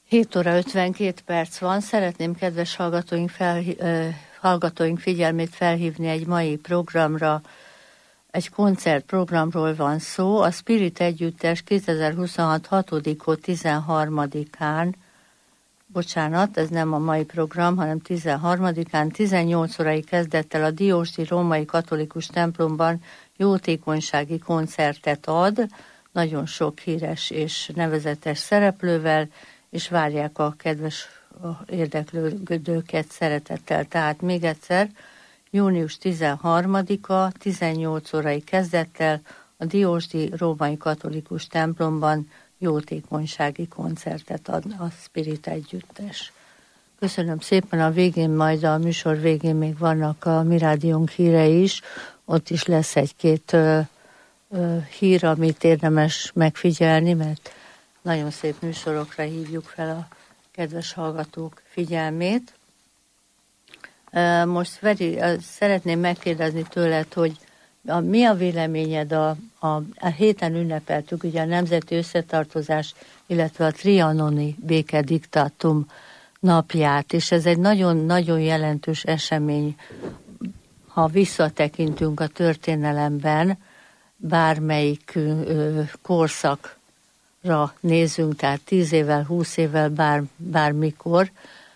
7 óra 52 perc van. Szeretném kedves hallgatóink figyelmét felhívni egy mai programra. Egy koncertprogramról van szó. A Spirit Együttes 2026. 6-13-án, bocsánat, ez nem a mai program, hanem 13-án 18 órai kezdettel a Diósdi Római Katolikus templomban jótékonysági koncertet ad, nagyon sok híres és nevezetes szereplővel, és várják a kedves érdeklődőket szeretettel. Tehát még egyszer, június 13-a, 18 órai kezdettel a Diósdi Római Katolikus templomban jótékonysági koncertet ad a Spirit Együttes. Köszönöm szépen, a végén, majd a műsor végén még vannak a Mi Rádiónk hírei is, ott is lesz egy-két hír, amit érdemes megfigyelni, mert nagyon szép műsorokra hívjuk fel a kedves hallgatók figyelmét. Most Veri, szeretném megkérdezni tőled, hogy mi a véleményed, a héten ünnepeltük ugye a Nemzeti Összetartozás, illetve a trianoni békediktátum napját, és ez egy nagyon-nagyon jelentős esemény, ha visszatekintünk a történelemben, bármelyik korszakra nézünk, tehát 10 évvel, 20 évvel, bármikor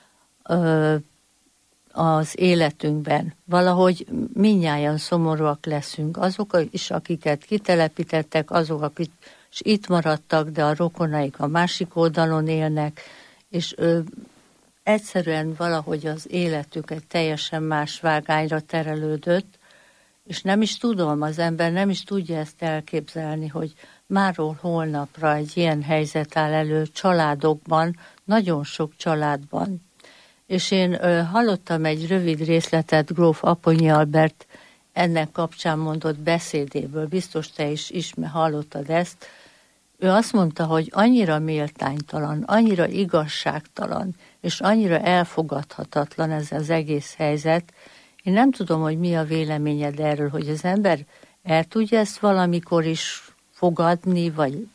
az életünkben. Valahogy mindnyájan szomorúak leszünk. Azok is, akiket kitelepítettek, azok, akik itt maradtak, de a rokonaik a másik oldalon élnek, és egyszerűen valahogy az életük egy teljesen más vágányra terelődött, és nem is tudom, az ember nem is tudja ezt elképzelni, hogy máról holnapra egy ilyen helyzet áll elő családokban, nagyon sok családban. És én hallottam egy rövid részletet Gróf Aponyi Albert ennek kapcsán mondott beszédéből, biztos te is hallottad ezt. Ő azt mondta, hogy annyira méltánytalan, annyira igazságtalan, és annyira elfogadhatatlan ez az egész helyzet. Én nem tudom, hogy mi a véleményed erről, hogy az ember el tudja ezt valamikor is fogadni, vagy...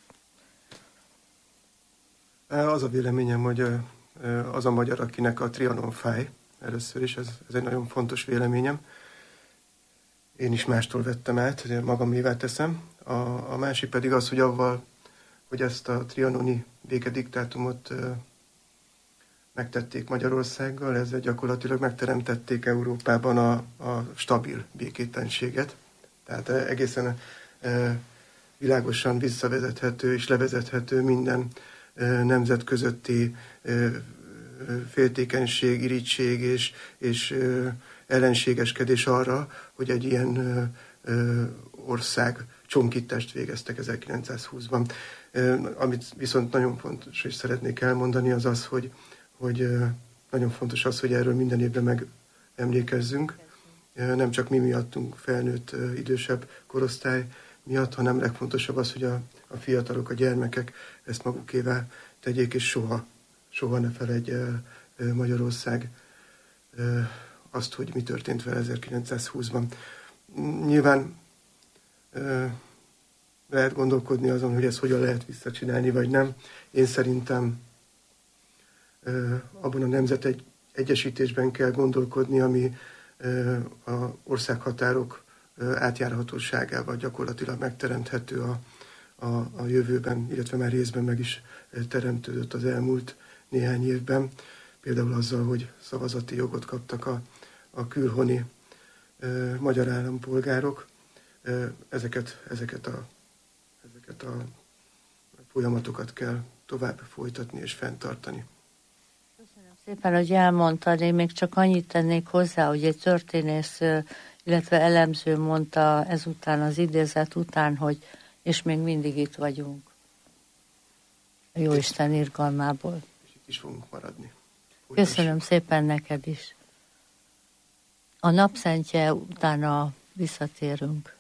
Az a véleményem, hogy az a magyar, akinek a Trianon fáj, először is, ez egy nagyon fontos véleményem. Én is mástól vettem át, hogy magamévá teszem. A másik pedig az, hogy avval, hogy ezt a trianoni békediktátumot megtették Magyarországgal, ezzel gyakorlatilag megteremtették Európában a stabil békétlenséget. Tehát egészen világosan visszavezethető és levezethető minden nemzet közötti féltékenység, irigység és ellenségeskedés arra, hogy egy ilyen ország csonkítást végeztek 1920-ban. Amit viszont nagyon fontos, és szeretnék elmondani, az az, hogy nagyon fontos az, hogy erről minden évben megemlékezzünk. Nem csak mi miattunk, felnőtt, idősebb korosztály miatt, hanem legfontosabb az, hogy a fiatalok, a gyermekek ezt magukévá tegyék, és soha ne feledje Magyarország azt, hogy mi történt vele 1920-ban. Nyilván lehet gondolkodni azon, hogy ezt hogyan lehet visszacsinálni, vagy nem. Én szerintem abban a nemzetegyesítésben kell gondolkodni, ami a országhatárok átjárhatóságával gyakorlatilag megteremthető a jövőben, illetve már részben meg is teremtődött az elmúlt néhány évben. Például azzal, hogy szavazati jogot kaptak a külhoni magyar állampolgárok. Ezeket a folyamatokat kell tovább folytatni és fenntartani. Köszönöm szépen, hogy elmondtad. Én még csak annyit tennék hozzá, hogy egy történész, illetve elemző mondta ezután, az idézet után, hogy és még mindig itt vagyunk. A Jóisten irgalmából. És itt is fogunk maradni. Köszönöm szépen neked is. A napszentje utána visszatérünk.